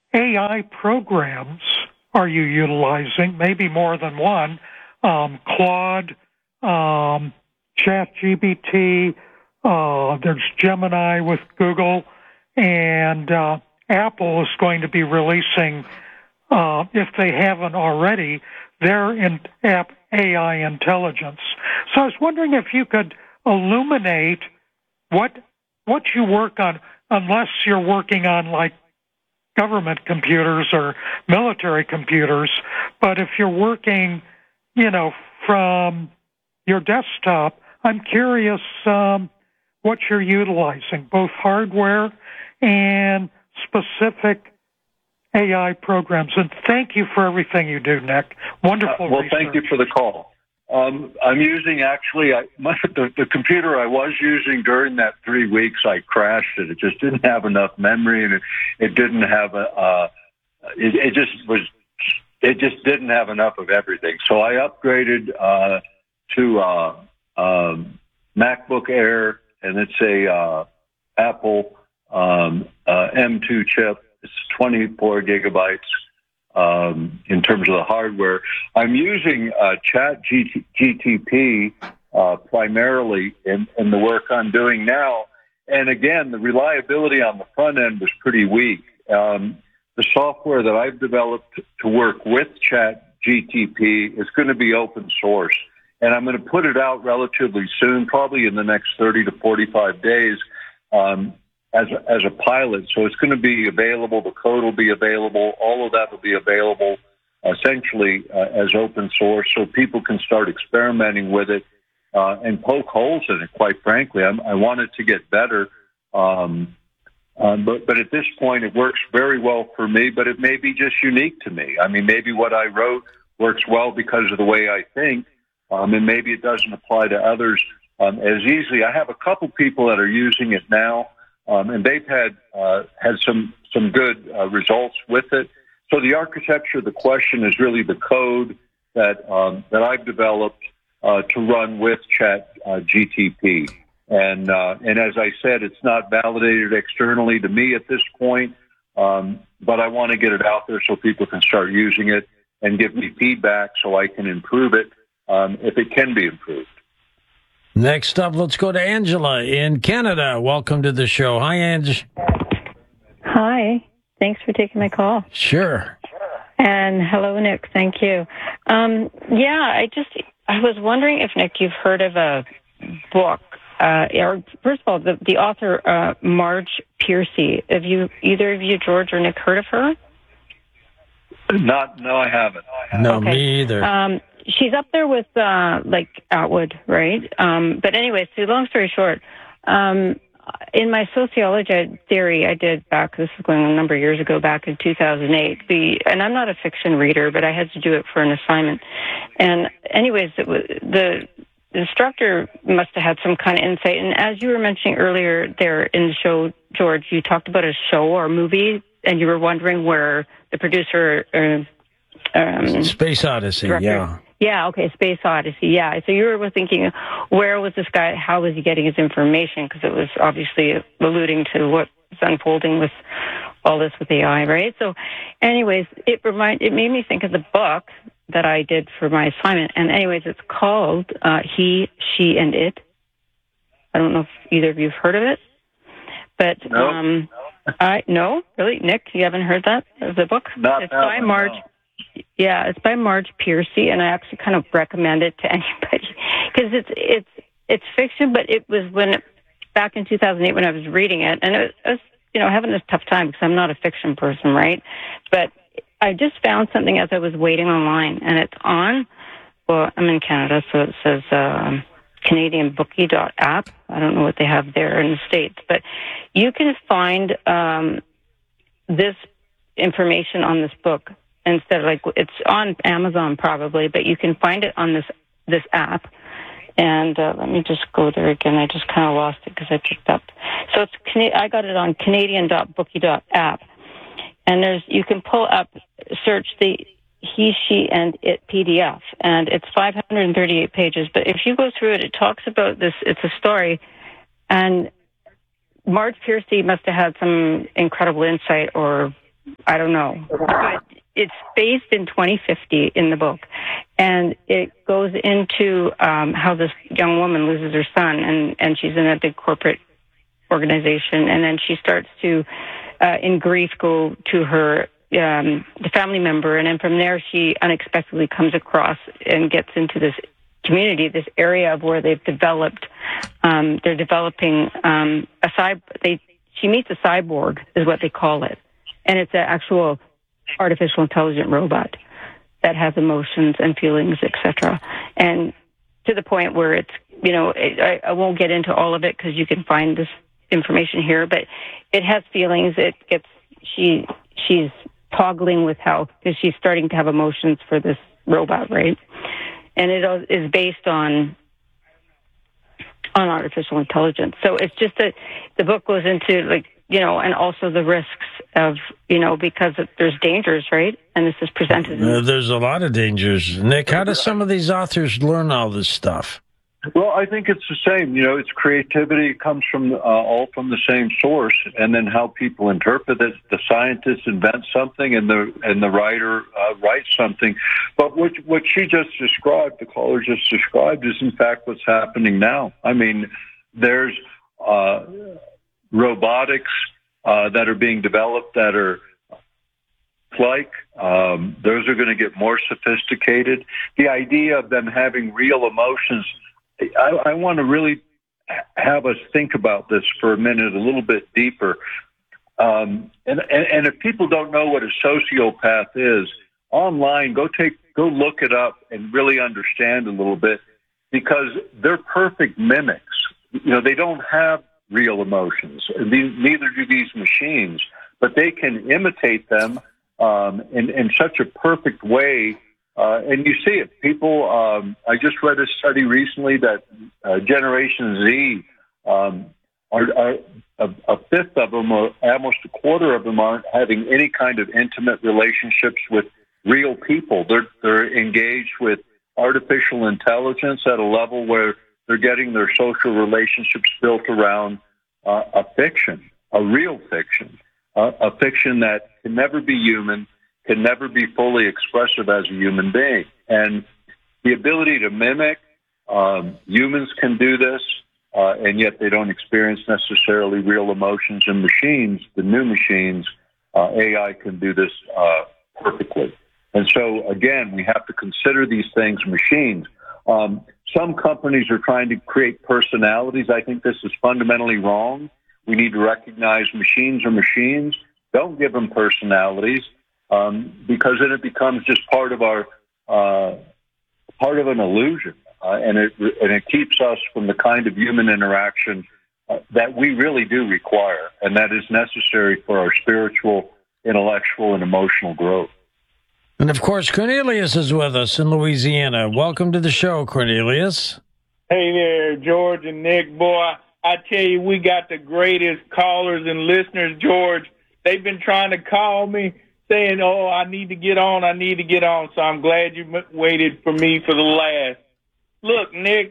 AI programs are you utilizing? Maybe more than one. Claude, ChatGPT, there's Gemini with Google, and Apple is going to be releasing, if they haven't already, their app AI intelligence. So I was wondering if you could illuminate what you work on, unless you're working on like government computers or military computers, but if you're working, from your desktop, I'm curious what you're utilizing, both hardware and specific AI programs. And thank you for everything you do, Nick. Wonderful research. Thank you for the call. I'm using the computer I was using during that 3 weeks. I crashed it. It just didn't have enough memory, and it didn't have it just didn't have enough of everything. So I upgraded to MacBook Air, and it's a Apple M2 chip. It's 24 gigabytes. In terms of the hardware, I'm using ChatGTP primarily in the work I'm doing now. And again, the reliability on the front end was pretty weak. The software that I've developed to work with ChatGTP is going to be open source, and I'm going to put it out relatively soon, probably in the next 30 to 45 days. As a pilot, so it's going to be available. The code will be available. All of that will be available, essentially as open source, so people can start experimenting with it and poke holes in it. Quite frankly, I want it to get better, but at this point, it works very well for me. But it may be just unique to me. I mean, maybe what I wrote works well because of the way I think, and maybe it doesn't apply to others as easily. I have a couple people that are using it now. And they've had some good results with it. So the architecture of the question is really the code that I've developed to run with ChatGTP. And as I said, it's not validated externally to me at this point, but I want to get it out there so people can start using it and give me feedback so I can improve it if it can be improved. Next up, let's go to Angela in Canada. Welcome to the show. Hi, Ange. Hi. Thanks for taking my call. Sure. And hello, Nick. Thank you. I was wondering if, Nick, you've heard of a book, or first of all, the author, Marge Piercy. Have either of you, George or Nick, heard of her? No, I haven't. No, okay. Me either. She's up there with, Atwood, right? But anyway, so long story short, in my sociology theory I did back, this is going a number of years ago, back in 2008, and I'm not a fiction reader, but I had to do it for an assignment. And anyways, the instructor must have had some kind of insight. And as you were mentioning earlier there in the show, George, you talked about a show or movie, and you were wondering where the producer... Space Odyssey, director, yeah. Yeah, okay, Space Odyssey, yeah. So you were thinking, where was this guy, how was he getting his information? Because it was obviously alluding to what's unfolding with all this with AI, right? So anyways, it made me think of the book that I did for my assignment. And anyways, it's called He, She, and It. I don't know if either of you have heard of it. But, no, really? Nick, you haven't heard that, the book? It's by Marge. No. Yeah, it's by Marge Piercy, and I actually kind of recommend it to anybody because it's fiction, but it was back in 2008 when I was reading it, and it was having a tough time because I'm not a fiction person, right? But I just found something as I was waiting online, and it's on. Well, I'm in Canada, so it says CanadianBookie.app. I don't know what they have there in the States, but you can find this information on this book. Instead of it's on Amazon probably, but you can find it on this app. And let me just go there again. I just kind of lost it because I picked up. So I got it on Canadian.bookie.app, and you can pull up, search the He, She, and It PDF, and it's 538 pages. But if you go through it, it talks about this. It's a story, and Marge Piercy must have had some incredible insight or I don't know. But it's based in 2050 in the book, and it goes into how this young woman loses her son, and she's in a big corporate organization, and then she starts to, in grief, go to her the family member, and then from there she unexpectedly comes across and gets into this community, this area of where they've developed. They're developing she meets a cyborg, is what they call it, and it's an actual artificial intelligent robot that has emotions and feelings, etc. And to the point where it's, I won't get into all of it because you can find this information here, but it has feelings. She's toggling with because she's starting to have emotions for this robot, right? And it is based on artificial intelligence. So it's just that the book goes into and also the risks of, because there's dangers, right? And this is presented. There's a lot of dangers. Nick, how do some of these authors learn all this stuff? Well, I think it's the same. It's creativity. It comes from all from the same source, and then how people interpret it. The scientist invents something, and the writer writes something. But what she just described, the caller just described, is in fact what's happening now. I mean, there's robotics that are being developed that are those are going to get more sophisticated. The idea of them having real emotions. I want to really have us think about this for a minute, a little bit deeper. And if people don't know what a sociopath is, online, go look it up and really understand a little bit, because they're perfect mimics. They don't have real emotions. Neither do these machines, but they can imitate them in such a perfect way. And you see it. People, I just read a study recently that Generation Z, a fifth of them, or almost a quarter of them, aren't having any kind of intimate relationships with real people. They're engaged with artificial intelligence at a level where they're getting their social relationships built around a fiction, a real fiction, a fiction that can never be human, can never be fully expressive as a human being. And the ability to mimic, humans can do this, and yet they don't experience necessarily real emotions. And machines, the new machines, AI can do this perfectly. And so, again, we have to consider these things machines. Some companies are trying to create personalities. I think this is fundamentally wrong. We need to recognize machines are machines. Don't give them personalities. Because then it becomes just part of an illusion, and it keeps us from the kind of human interaction that we really do require, and that is necessary for our spiritual, intellectual, and emotional growth. And of course, Cornelius is with us in Louisiana. Welcome to the show, Cornelius. Hey there, George and Nick. Boy, I tell you, we got the greatest callers and listeners, George. They've been trying to call me, saying, I need to get on, so I'm glad you waited for me for the last. Look, Nick,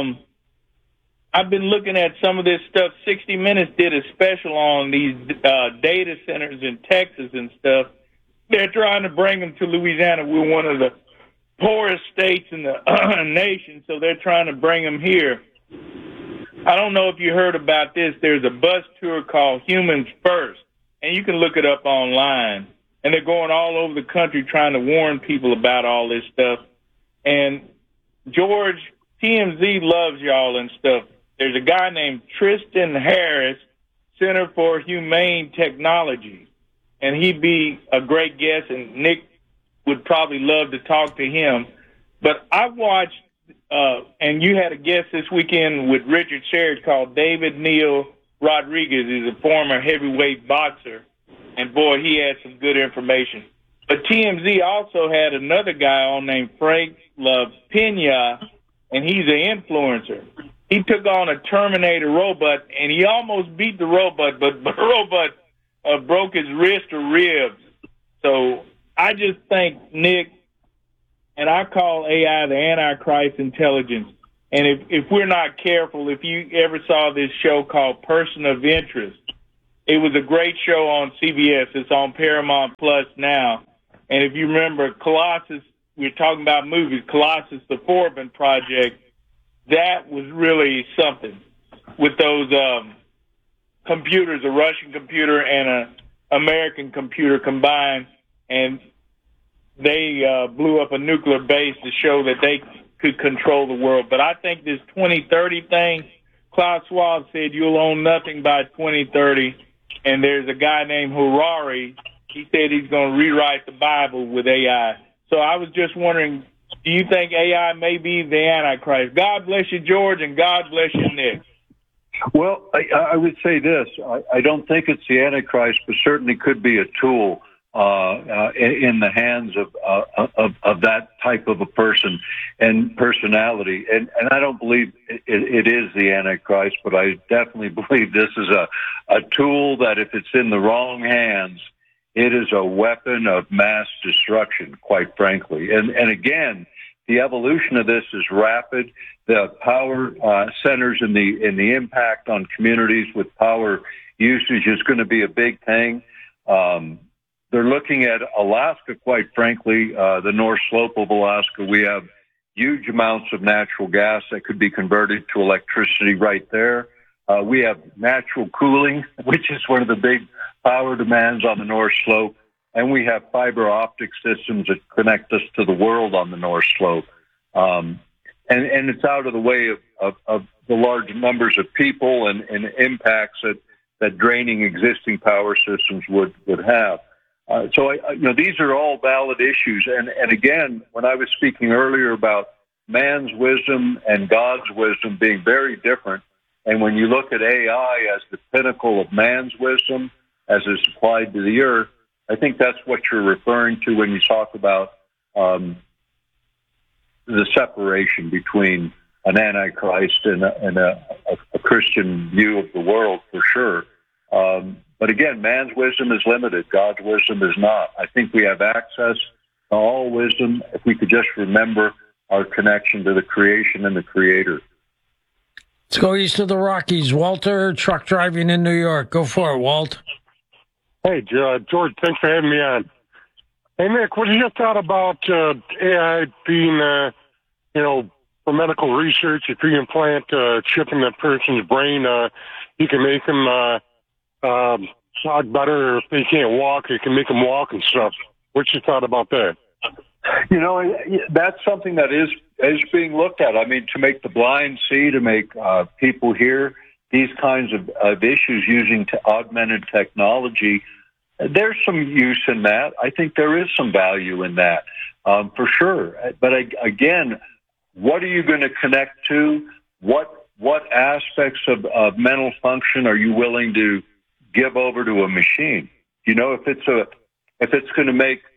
I've been looking at some of this stuff. 60 Minutes did a special on these data centers in Texas and stuff. They're trying to bring them to Louisiana. We're one of the poorest states in the nation, so they're trying to bring them here. I don't know if you heard about this. There's a bus tour called Humans First, and you can look it up online. And they're going all over the country trying to warn people about all this stuff. And George, TMZ loves y'all and stuff. There's a guy named Tristan Harris, Center for Humane Technology. And he'd be a great guest, and Nick would probably love to talk to him. But I watched, and you had a guest this weekend with Richard Sherrod called David Neil Rodriguez. He's a former heavyweight boxer. And, boy, he had some good information. But TMZ also had another guy on named Frank La Pena, and he's an influencer. He took on a Terminator robot, and he almost beat the robot, but the robot broke his wrist or ribs. So I just think, Nick, and I call AI the Antichrist intelligence. And if we're not careful, if you ever saw this show called Person of Interest, It was a great show on CBS. It's on Paramount Plus now. And if you remember Colossus, we're talking about movies, Colossus, the Forbin Project, that was really something with those computers, a Russian computer and an American computer combined, and they blew up a nuclear base to show that they could control the world. But I think this 2030 thing, Klaus Schwab said you'll own nothing by 2030, and there's a guy named Harari. He said he's going to rewrite the Bible with AI. So I was just wondering, do you think AI may be the Antichrist? God bless you, George, and God bless you, Nick. Well, I would say this. I don't think it's the Antichrist, but certainly could be a tool in the hands of that type of a person and personality. And I don't believe it is the Antichrist, but I definitely believe this is a tool that if it's in the wrong hands, it is a weapon of mass destruction, quite frankly. And again, the evolution of this is rapid. The power centers and the impact on communities with power usage is going to be a big thing. They're looking at Alaska, quite frankly, the North Slope of Alaska. We have huge amounts of natural gas that could be converted to electricity right there. We have natural cooling, which is one of the big power demands on the North Slope. And we have fiber optic systems that connect us to the world on the North Slope. And it's out of the way of the large numbers of people and impacts that draining existing power systems would have. So these are all valid issues. And again, when I was speaking earlier about man's wisdom and God's wisdom being very different, and when you look at AI as the pinnacle of man's wisdom as it's applied to the earth, I think that's what you're referring to when you talk about the separation between an Antichrist and a Christian view of the world, for sure. But again, man's wisdom is limited. God's wisdom is not. I think we have access to all wisdom if we could just remember our connection to the creation and the Creator. Let's go east of the Rockies. Walter, truck driving in New York. Go for it, Walt. Hey, George, thanks for having me on. Hey, Nick, what is your thought about AI being, for medical research? If you implant a chip in that person's brain, you can make them talk better. If they can't walk, you can make them walk and stuff. What's your thought about that? That's something that is being looked at. I mean, to make the blind see, to make people hear, these kinds of issues using augmented technology, there's some use in that. I think there is some value in that, for sure. But again, what are you going to connect to? What aspects of mental function are you willing to give over to a machine? If it's going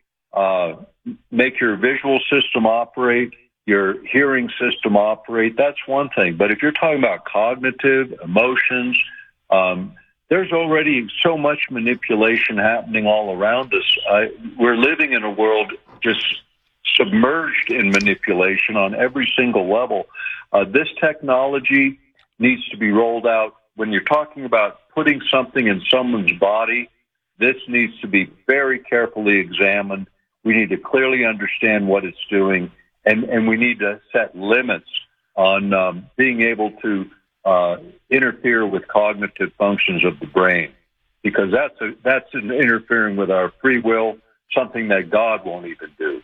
to make your visual system operate, your hearing system operate, that's one thing. But if you're talking about cognitive, emotions, there's already so much manipulation happening all around us. We're living in a world just submerged in manipulation on every single level. This technology needs to be rolled out. When you're talking about putting something in someone's body, this needs to be very carefully examined. We need to clearly understand what it's doing, and we need to set limits on being able to interfere with cognitive functions of the brain, because that's interfering with our free will, something that God won't even do.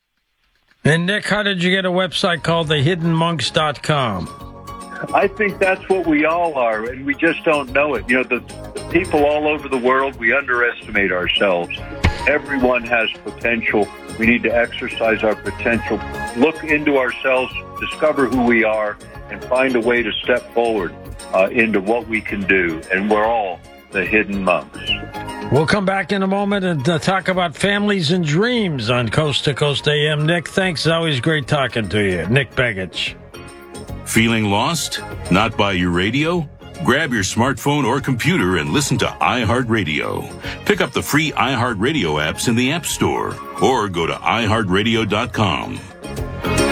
And Nick, how did you get a website called thehiddenmonks.com? I think that's what we all are, and we just don't know it. The people all over the world, we underestimate ourselves. Everyone has potential. We need to exercise our potential, look into ourselves, discover who we are, and find a way to step forward into what we can do. And we're all the hidden monks. We'll come back in a moment and talk about families and dreams on Coast to Coast AM. Nick, thanks. It's always great talking to you. Nick Begich. Feeling lost? Not by your radio? Grab your smartphone or computer and listen to iHeartRadio. Pick up the free iHeartRadio apps in the App Store or go to iHeartRadio.com.